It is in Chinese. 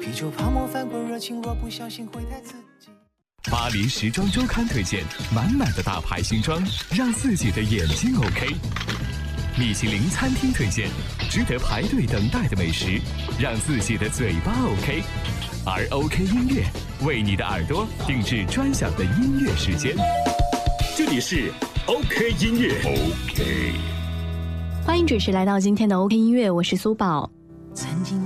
地久泡沫翻滚热情，若不小心会太刺激。 巴黎时装周刊推荐满满的大牌新装，让自己的眼睛 OK。米其林餐厅推荐值得排队等待的美食，让自己的嘴巴 OK。而 OK 音乐为你的耳朵定制专享的音乐时间。这里是 OK 音乐 OK。 欢迎准时来到今天的 OK 音乐，我是苏宝。 曾经